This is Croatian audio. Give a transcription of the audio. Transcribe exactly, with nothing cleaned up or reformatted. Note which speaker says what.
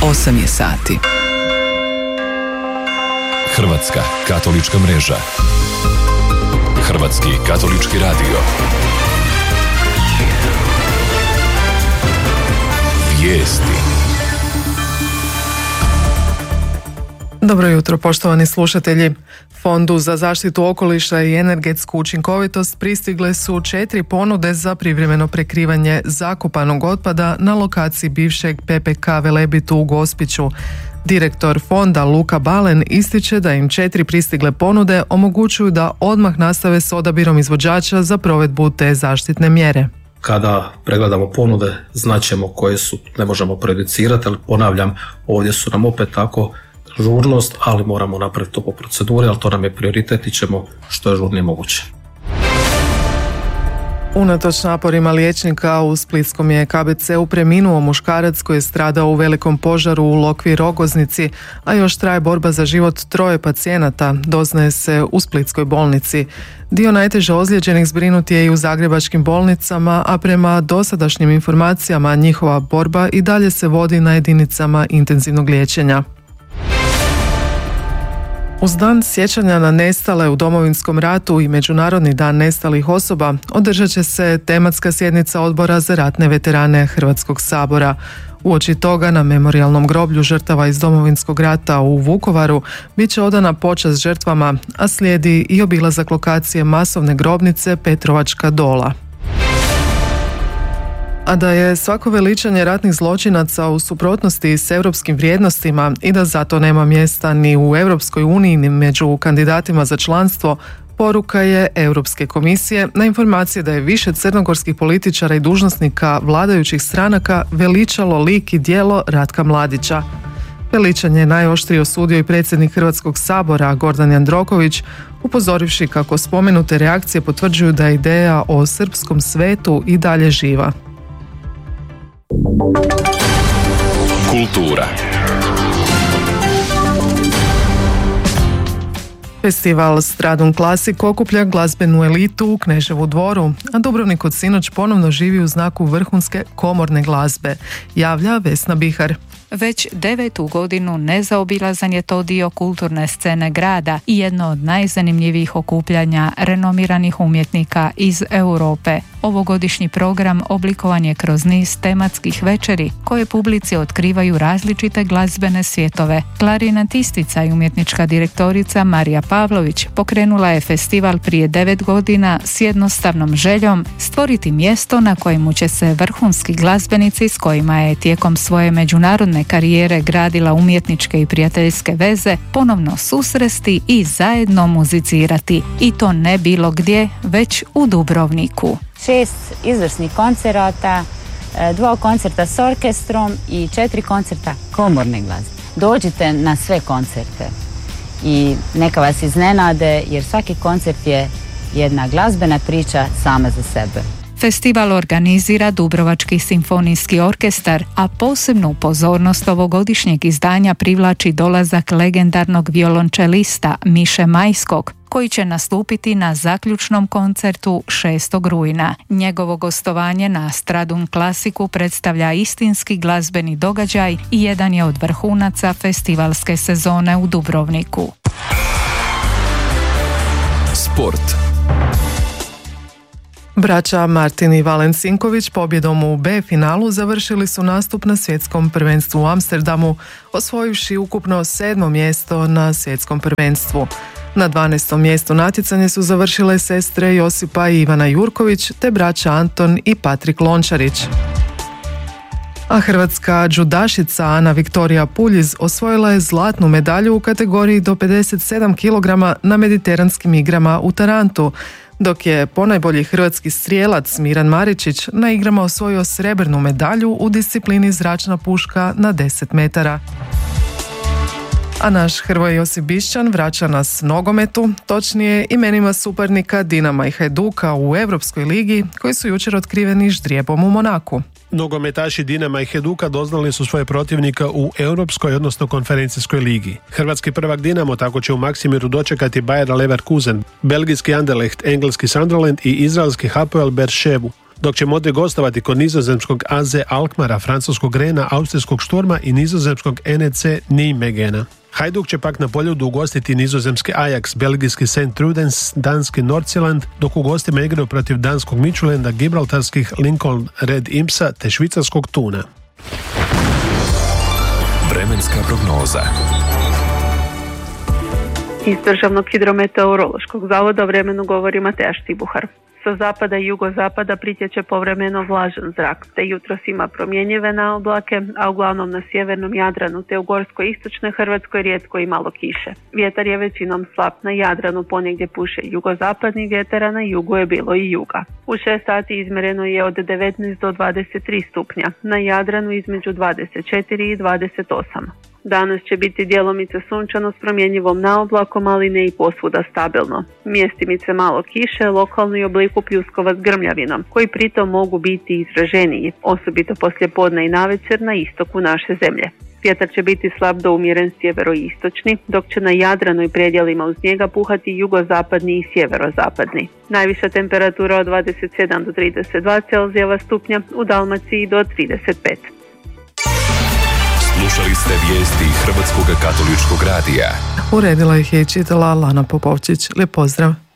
Speaker 1: osam je sati.
Speaker 2: Hrvatska katolička mreža. Hrvatski katolički radio. Vijesti.
Speaker 3: Dobro jutro, poštovani slušatelji. Fondu za zaštitu okoliša i energetsku učinkovitost pristigle su četiri ponude za privremeno prekrivanje zakopanog otpada na lokaciji bivšeg P P K Velebit u Gospiću. Direktor fonda Luka Balen ističe da im četiri pristigle ponude omogućuju da odmah nastave s odabirom izvođača za provedbu te zaštitne mjere.
Speaker 4: Kada pregledamo ponude, znaćemo koje su, ne možemo prejudicirati, ali ponavljam, ovdje su nam opet tako žurnost, ali moramo napraviti to po proceduri, ali to nam je prioritet i ćemo što je žurnije moguće.
Speaker 3: Unatoč naporima liječnika u splitskom je K B C-u preminuo muškarac koji je stradao u velikom požaru u Lokvi Rogoznici, a još traje borba za život troje pacijenata, doznaje se u splitskoj bolnici. Dio najteže ozlijeđenih zbrinut je i u zagrebačkim bolnicama, a prema dosadašnjim informacijama njihova borba i dalje se vodi na jedinicama intenzivnog liječenja. Uz dan sjećanja na nestale u Domovinskom ratu i Međunarodni dan nestalih osoba održat će se tematska sjednica Odbora za ratne veterane Hrvatskog sabora. Uoči toga na memorijalnom groblju žrtava iz Domovinskog rata u Vukovaru bit će odana počast žrtvama, a slijedi i obilazak lokacije masovne grobnice Petrovačka Dola. A da je svako veličanje ratnih zločinaca u suprotnosti s europskim vrijednostima i da zato nema mjesta ni u Europskoj uniji ni među kandidatima za članstvo, poruka je Europske komisije na informacije da je više crnogorskih političara i dužnosnika vladajućih stranaka veličalo lik i djelo Ratka Mladića. Veličanje je najoštrije osudio i predsjednik Hrvatskog sabora Gordan Jandroković, upozorivši kako spomenute reakcije potvrđuju da je ideja o srpskom svetu i dalje živa.
Speaker 2: Kultura.
Speaker 3: Festival Stradun Classic okuplja glazbenu elitu u Kneževu dvoru, a Dubrovnik od sinoć ponovno živi u znaku vrhunske komorne glazbe, javlja Vesna Bihar.
Speaker 5: Već devetu godinu nezaobilazan je to dio kulturne scene grada i jedno od najzanimljivijih okupljanja renomiranih umjetnika iz Europe. Ovogodišnji program oblikovan je kroz niz tematskih večeri koje publici otkrivaju različite glazbene svjetove. Klarinetistica i umjetnička direktorica Marija Pavlović pokrenula je festival prije devet godina s jednostavnom željom stvoriti mjesto na kojemu će se vrhunski glazbenici s kojima je tijekom svoje međunarodne karijere gradila umjetničke i prijateljske veze ponovno susresti i zajedno muzicirati. I to ne bilo gdje, već u Dubrovniku.
Speaker 6: Šest izvrsnih koncerata, dva koncerta s orkestrom i četiri koncerta komorne glazbe. Dođite na sve koncerte i neka vas iznenade jer svaki koncert je jedna glazbena priča sama za sebe.
Speaker 5: Festival organizira Dubrovački simfonijski orkestar, a posebnu pozornost ovogodišnjeg izdanja privlači dolazak legendarnog violončelista Miše Majskog, koji će nastupiti na zaključnom koncertu šestog rujna. Njegovo gostovanje na Stradun Classicu predstavlja istinski glazbeni događaj i jedan je od vrhunaca festivalske sezone u Dubrovniku.
Speaker 2: Sport.
Speaker 3: Braća Martin i Valen Sinković pobjedom u B finalu završili su nastup na svjetskom prvenstvu u Amsterdamu, osvojivši ukupno sedmo mjesto na svjetskom prvenstvu. Na dvanaestom mjestu natjecanje su završile sestre Josipa i Ivana Jurković te braća Anton i Patrik Lončarić. A hrvatska džudašica Ana Viktorija Puljiz osvojila je zlatnu medalju u kategoriji do pedeset sedam kilograma na mediteranskim igrama u Tarantu, dok je ponajbolji hrvatski strijelac Miran Maričić na igrama osvojio srebrnu medalju u disciplini zračna puška na deset metara. A naš Hrvoje Josip Bišćan vraća nas nogometu, točnije imenima suparnika Dinama i Hajduka u Europskoj ligi, koji su jučer otkriveni ždrijebom u Monaku.
Speaker 7: Nogometaši Dinama i Hajduka doznali su svoje protivnika u Europskoj, odnosno konferencijskoj ligi. Hrvatski prvak Dinamo tako će u Maksimiru dočekati Bayer Leverkusen, belgijski Anderlecht, engleski Sunderland i izraelski Hapoel Beerševu. dok će Modri gostovati kod nizozemskog A Z Alkmara, francuskog Rena, austrijskog Šturma i nizozemskog N E C Nijmegena. Hajduk će pak na Poljudu ugostiti nizozemski Ajax, belgijski Saint Trudens, danski Nordsjælland, dok u gostima igraju protiv danskog Midtjylanda, gibraltarskih Lincoln Red Impsa te švicarskog Tuna.
Speaker 2: Vremenska prognoza.
Speaker 1: Iz Državnog hidrometeorološkog zavoda o vremenu govori Mateja Štibuhar. Sa zapada i jugozapada pritječe povremeno vlažan zrak, te jutros ima promjenjive naoblake, a uglavnom na sjevernom Jadranu te u gorsko-istočnoj Hrvatskoj rijetko i malo kiše. Vjetar je većinom slab, na Jadranu ponegdje puše jugozapadni vjetar, a na jugu je bilo i juga. U šest sati izmjereno je od devetnaest do dvadeset tri stupnja, na Jadranu između dvadeset četiri i dvadeset osam. Danas će biti djelomice sunčano s promjenjivom naoblakom, ali ne i posvuda stabilno. Mjestimice malo kiše, lokalno i obliku pljuskova s grmljavinom, koji pritom mogu biti izraženiji, osobito poslijepodne i navečer na istoku naše zemlje. Vjetar će biti slab do umjeren sjeveroistočni, dok će na Jadranu i predjelima uz njega puhati jugozapadni i sjeverozapadni. Najviša temperatura od dvadeset sedam do trideset dva Celzijeva stupnja, u Dalmaciji do trideset pet.
Speaker 2: Slušali ste vijesti Hrvatskog katoličkog radija.
Speaker 3: Uredila ih je i čitala Lana Popovčić. Lijep pozdrav.